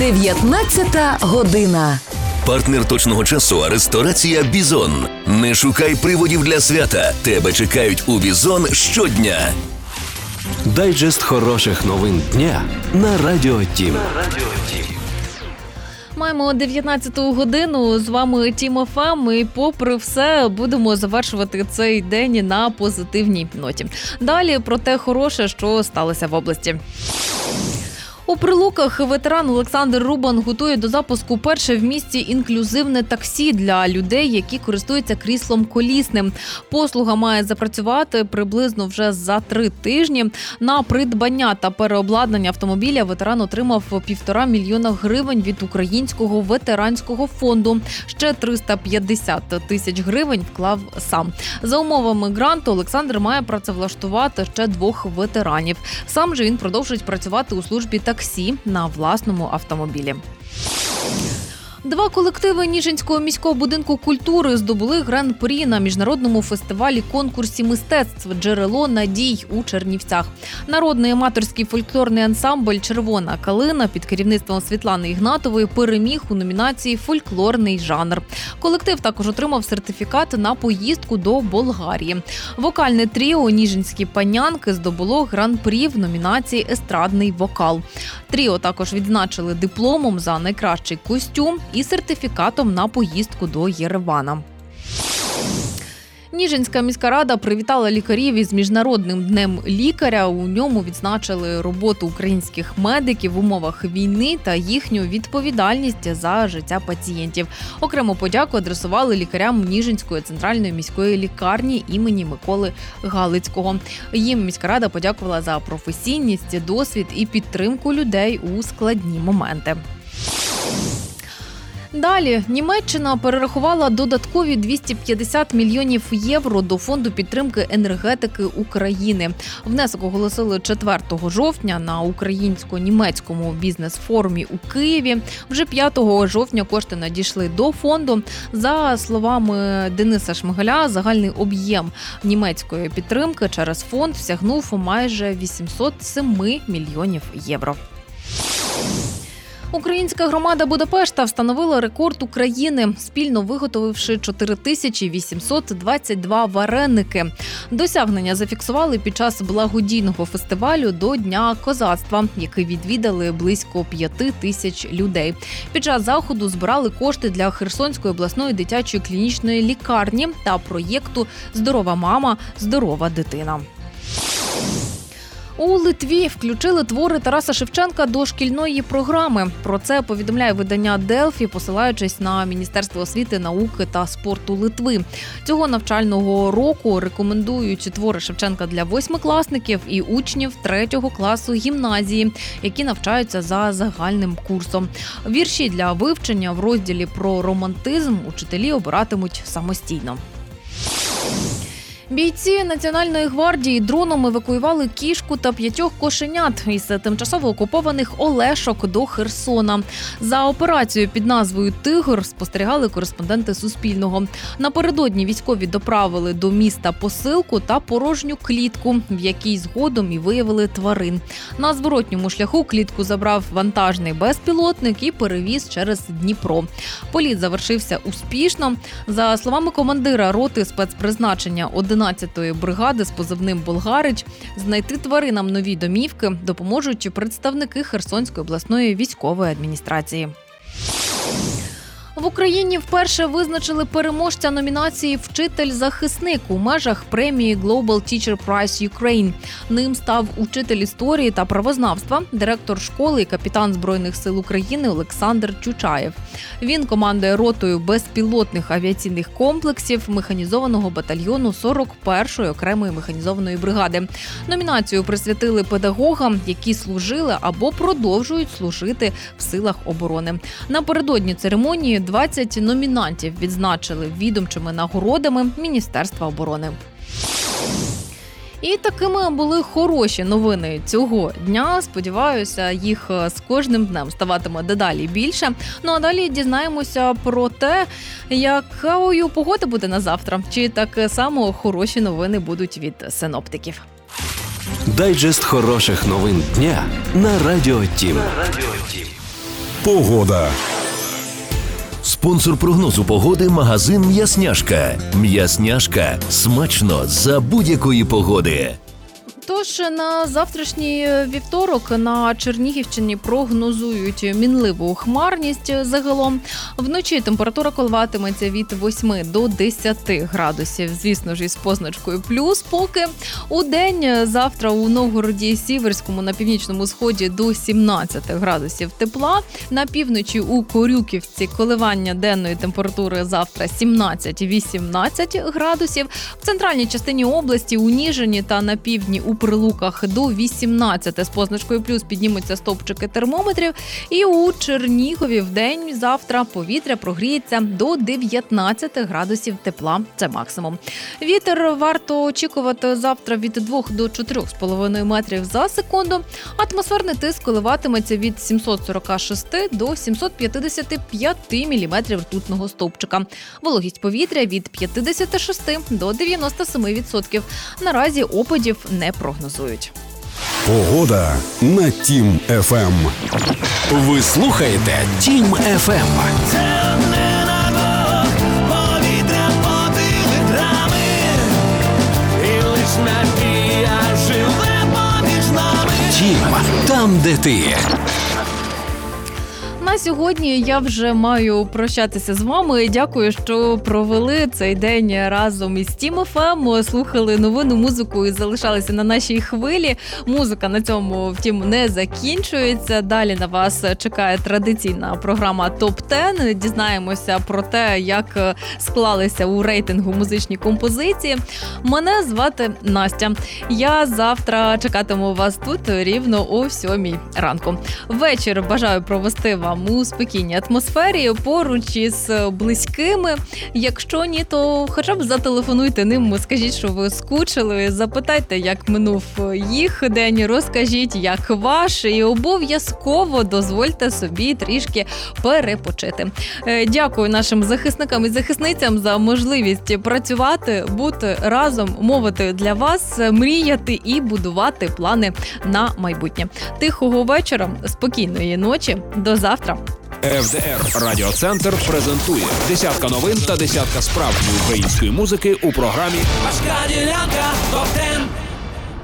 19 година. Партнер точного часу – ресторація «Бізон». Не шукай приводів для свята. Тебе чекають у «Бізон» щодня. Дайджест хороших новин дня на Радіо Тім. Маємо 19-ту годину, з вами Тім ФМ, і попри все будемо завершувати цей день на позитивній ноті. Далі про те хороше, що сталося в області. У Прилуках ветеран Олександр Рубан готує до запуску перше в місті інклюзивне таксі для людей, які користуються кріслом колісним. Послуга має запрацювати приблизно вже за 3 тижні. На придбання та переобладнання автомобіля ветеран отримав 1,5 мільйона гривень від Українського ветеранського фонду. Ще 350 тисяч гривень вклав сам. За умовами гранту Олександр має працевлаштувати ще 2 ветеранів. Сам же він продовжить працювати у службі таксі на власному автомобілі. 2 колективи Ніжинського міського будинку культури здобули гран-прі на міжнародному фестивалі-конкурсі мистецтв «Джерело надій» у Чернівцях. Народний аматорський фольклорний ансамбль «Червона калина» під керівництвом Світлани Ігнатової переміг у номінації «Фольклорний жанр». Колектив також отримав сертифікат на поїздку до Болгарії. Вокальне тріо «Ніжинські панянки» здобуло гран-прі в номінації «Естрадний вокал». Тріо також відзначили дипломом за найкращий костюм і сертифікатом на поїздку до Єревана. Ніжинська міська рада привітала лікарів із Міжнародним днем лікаря. У ньому відзначили роботу українських медиків в умовах війни та їхню відповідальність за життя пацієнтів. Окрему подяку адресували лікарям Ніжинської центральної міської лікарні імені Миколи Галицького. Їм міська рада подякувала за професійність, досвід і підтримку людей у складні моменти. Далі Німеччина перерахувала додаткові 250 мільйонів євро до Фонду підтримки енергетики України. Внесок оголосили 4 жовтня на українсько-німецькому бізнес-форумі у Києві. Вже 5 жовтня кошти надійшли до фонду. За словами Дениса Шмигаля, загальний об'єм німецької підтримки через фонд сягнув майже 807 мільйонів євро. Українська громада Будапешта встановила рекорд України, спільно виготовивши 4822 вареники. Досягнення зафіксували під час благодійного фестивалю до Дня козацтва, який відвідали близько 5000 людей. Під час заходу збирали кошти для Херсонської обласної дитячої клінічної лікарні та проєкту «Здорова мама, здорова дитина». У Литві включили твори Тараса Шевченка до шкільної програми. Про це повідомляє видання «Делфі», посилаючись на Міністерство освіти, науки та спорту Литви. Цього навчального року рекомендують твори Шевченка для 8-класників і учнів 3-го класу гімназії, які навчаються за загальним курсом. Вірші для вивчення в розділі про романтизм учителі обиратимуть самостійно. Бійці Національної гвардії дроном евакуювали кішку та 5 кошенят із тимчасово окупованих Олешок до Херсона. За операцією під назвою «Тигр» спостерігали кореспонденти Суспільного. Напередодні військові доправили до міста посилку та порожню клітку, в якій згодом і виявили тварин. На зворотньому шляху клітку забрав вантажний безпілотник і перевіз через Дніпро. Політ завершився успішно. За словами командира роти спецпризначення 11-ї бригади з позивним «Болгарич», знайти тваринам нові домівки допоможуть представники Херсонської обласної військової адміністрації. В Україні вперше визначили переможця номінації «Вчитель-захисник» у межах премії Global Teacher Prize Ukraine. Ним став учитель історії та правознавства, директор школи і капітан Збройних сил України Олександр Чучаєв. Він командує ротою безпілотних авіаційних комплексів механізованого батальйону 41-ї окремої механізованої бригади. Номінацію присвятили педагогам, які служили або продовжують служити в силах оборони. Напередодні церемонії 20 номінантів відзначили відомчими нагородами Міністерства оборони. І такими були хороші новини цього дня. Сподіваюся, їх з кожним днем ставатиме дедалі більше. Ну а далі дізнаємося про те, якою погода буде на завтра. Чи так само хороші новини будуть від синоптиків. Дайджест хороших новин дня на Радіо Тім. Погода. Спонсор прогнозу погоди – магазин «М'ясняшка». «М'ясняшка» – смачно за будь-якої погоди. Тож на завтрашній вівторок на Чернігівщині прогнозують мінливу хмарність загалом. Вночі температура коливатиметься від 8 до 10 градусів, звісно ж, із позначкою плюс поки. У день завтра у Новгороді Сіверському на північному сході до 17 градусів тепла. На півночі у Корюківці коливання денної температури завтра 17-18 градусів. В центральній частині області у Ніжині та на півдні у Прилуках до 18 з позначкою плюс піднімуться стовпчики термометрів. І у Чернігові в день завтра повітря прогріється до 19 градусів тепла. Це максимум. Вітер варто очікувати завтра від 2 до 4,5 метрів за секунду. Атмосферний тиск коливатиметься від 746 до 755 міліметрів ртутного стовпчика. Вологість повітря від 56 до 97%. Наразі опадів не прогнозують. Погода на Тім ФМ. Ви слухаєте Тім ФМ. Повітря попід вітрами, і лиш надія живе поміж нами. Тім, там, де ти. На сьогодні я вже маю прощатися з вами. Дякую, що провели цей день разом із Тім ФМ, слухали новину, музику і залишалися на нашій хвилі. Музика на цьому, втім, не закінчується. Далі на вас чекає традиційна програма ТОП-10. Дізнаємося про те, як склалися у рейтингу музичні композиції. Мене звати Настя. Я завтра чекатиму вас тут рівно о 7 ранку. Вечір бажаю провести вам у спокійній атмосфері, поруч із близькими. Якщо ні, то хоча б зателефонуйте ним, скажіть, що ви скучили, запитайте, як минув їх день, розкажіть, як ваш, і обов'язково дозвольте собі трішки перепочити. Дякую нашим захисникам і захисницям за можливість працювати, бути разом, мовити для вас, мріяти і будувати плани на майбутнє. Тихого вечора, спокійної ночі, до завтра. ФДР Радіоцентр презентує десятка новин та десятка справжньої української музики у програмі Важка ділянка, топ-10.